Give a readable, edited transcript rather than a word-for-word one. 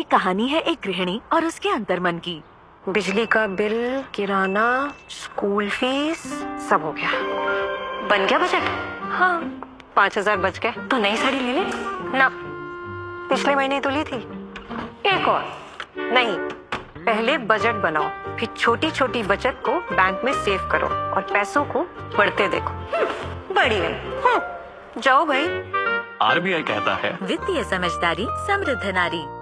कहानी है एक गृहिणी और उसके अंतर्मन की। बिजली का बिल, किराना, स्कूल फीस सब हो गया। बन गया बजट? हाँ, 5,000 बच गए। तो नई साड़ी ले ले ना, पिछले महीने तो ली थी। एक और नहीं, पहले बजट बनाओ, फिर छोटी छोटी बचत को बैंक में सेव करो और पैसों को बढ़ते देखो। बढ़ी गई। जाओ भाई। RBI कहता है वित्तीय समझदारी समृद्ध नारी।